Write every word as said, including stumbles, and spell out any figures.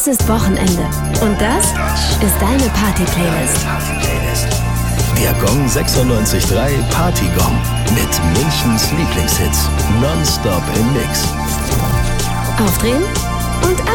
Es ist Wochenende. Und das ist deine Party-Playlist. Der Gong sechsundneunzig Komma drei Party Gong mit Münchens Lieblingshits. Nonstop im Mix. Aufdrehen und